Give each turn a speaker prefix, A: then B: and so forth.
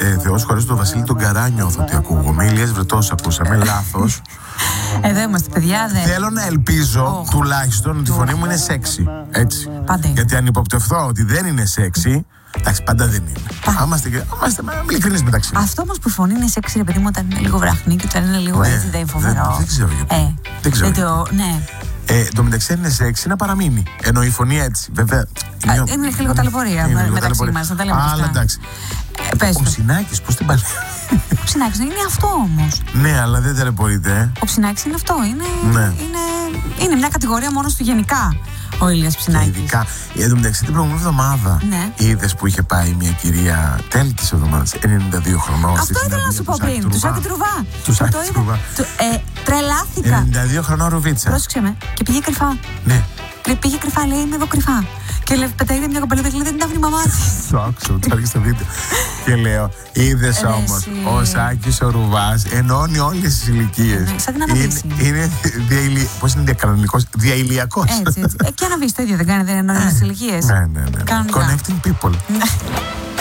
A: Θεός χωρίς τον Βασίλη τον Καρά νιώθω ότι ακούγομαι. Ηλίας Βρετός ακούσαμε, λάθος.
B: Εδώ είμαστε, παιδιά.
A: Θέλω να ελπίζω τουλάχιστον ότι η φωνή μου είναι σεξι. Έτσι.
B: Πάντα.
A: Γιατί αν υποπτευθώ ότι δεν είναι σεξι, εντάξει, πάντα δεν είναι. Είμαστε ειλικρινείς μεταξύ μας.
B: Αυτό όμως που η φωνή είναι σεξι, ρε παιδί μου, όταν είναι λίγο βραχνή και όταν είναι λίγο έτσι, δεν είναι φοβερό.
A: Δεν ξέρω γιατί. Δεν ξέρω.
B: Ναι.
A: Το μεταξύ είναι σεξι να παραμείνει. Ενώ η φωνή έτσι, βέβαια.
B: Είναι και λίγο ταλαιπωρία μεταξύ μας, να τα λέμε.
A: Αλλά εντάξει. Ο Ψινάκης, πώς την παλεύει.
B: Ο Ψινάκης είναι αυτό όμως.
A: Ναι, αλλά δεν ταλαιπωρείται.
B: Ο Ψινάκης είναι αυτό. Είναι μια κατηγορία μόνος του γενικά. Ο Ηλίας Ψινάκης.
A: Ειδικά. Εν τω μεταξύ την προηγούμενη εβδομάδα είδες που είχε πάει μια κυρία τέλη της εβδομάδας, 92 χρονών.
B: Αυτό ήθελα να σου πω πριν. Του Σάκη Τρουβά.
A: Του Σάκη Τρουβά.
B: Τρελάθηκα.
A: 92 χρονών ρουβίτσα.
B: Πρόσεξε με. Και πήγε κρυφά.
A: Ναι.
B: Πήγε κρυφά, λέει είμαι εδώ κρυφά. Και λέει, πετάγεται μια κοπελίδα και λέει δεν τα βρει η μαμά της.
A: Το άκουσα, το άρχισα στο βίντεο. Και λέω, είδες όμως, ο Σάκης ο Ρουβάς ενώνει όλες τις ηλικίες.
B: Σαν την Αναβίση.
A: Είναι πώς είναι διακανονικός, διαηλιακός.
B: Έτσι. Και Αναβίση το ίδιο δεν κάνει, δεν ενώνει όλες τις ηλικίες.
A: Ναι. Connecting people.